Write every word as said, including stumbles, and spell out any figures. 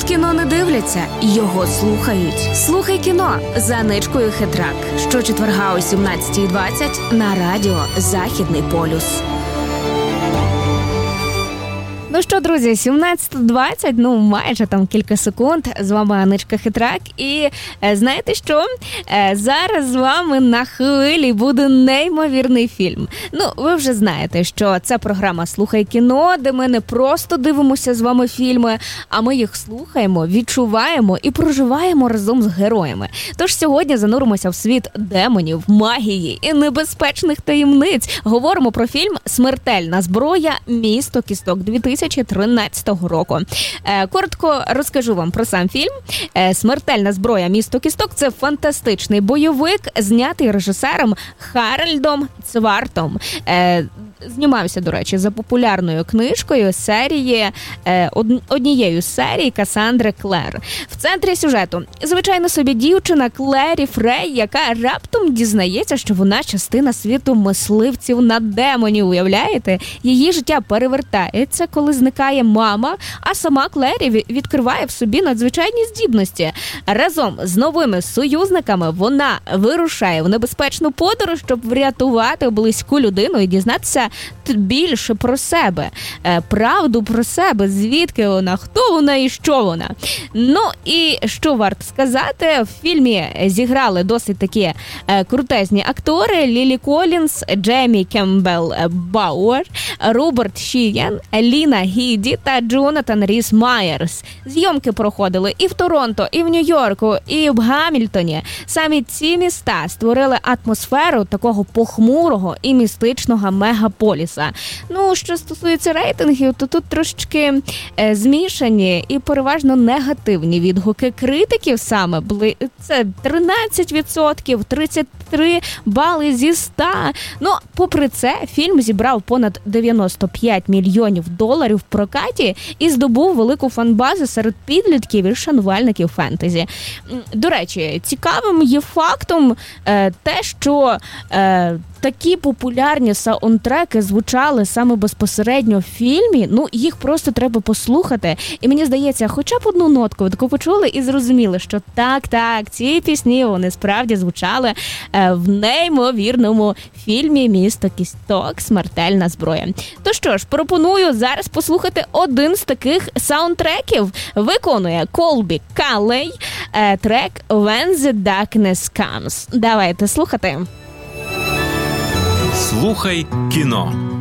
Тут кіно не дивляться, його слухають. Слухай кіно за Аничкою Хитрак. Щочетверга о сімнадцятій двадцять на радіо «Західний полюс». Ну що, друзі, сімнадцята двадцять, ну майже там кілька секунд. З вами Аничка Хитрак. І е, знаєте що? Е, зараз з вами на хвилі буде неймовірний фільм. Ну, ви вже знаєте, що це програма «Слухай кіно», де ми не просто дивимося з вами фільми, а ми їх слухаємо, відчуваємо і проживаємо разом з героями. Тож сьогодні зануримося в світ демонів, магії і небезпечних таємниць. Говоримо про фільм «Смертельна зброя. Місто кісток» дві тисячі тринадцятого року. Е, коротко розкажу вам про сам фільм. Е, «Смертельна зброя. Місто кісток» – це фантастичний бойовик, знятий режисером Харальдом Цвартом. Е, Знімався, до речі, за популярною книжкою серії, е, однією з серій Кассандри Клер. В центрі сюжету звичайно собі дівчина Клері Фрей, яка раптом дізнається, що вона частина світу мисливців на демонів. Уявляєте? Її життя перевертається, коли зникає мама, а сама Клері відкриває в собі надзвичайні здібності. Разом з новими союзниками вона вирушає в небезпечну подорож, щоб врятувати близьку людину і дізнатися більше про себе, правду про себе, звідки вона, хто вона і що вона. Ну і що варто сказати, в фільмі зіграли досить такі крутезні актори: Лілі Колінс, Джеймі Кембел Бауер, Роберт Шіян, Ліна Гіді та Джонатан Ріс Майерс. Зйомки проходили і в Торонто, і в Нью-Йорку, і в Гамільтоні. Самі ці міста створили атмосферу такого похмурого і містичного мегаполіса. Ну, що стосується рейтингів, то тут трошечки е, змішані і переважно негативні відгуки критиків саме. Були, це тринадцять відсотків, тридцять три бали зі ста. Ну, попри це, фільм зібрав понад дев'яносто п'ять мільйонів доларів в прокаті і здобув велику фан-базу серед підлітків і шанувальників фентезі. До речі, цікавим є фактом е, те, що е, такі популярні саундтреки звучали саме безпосередньо в фільмі. Ну, їх просто треба послухати. І мені здається, хоча б одну нотку ви таку почули і зрозуміли, що так, так, ці пісні, вони справді звучали е, в неймовірному фільмі «Місто кісток. Смертельна зброя». То що ж, пропоную зараз послухати один з таких саундтреків. Виконує Колбі Каллей е, трек «When the Darkness Comes». Давайте слухати. Слухай кіно.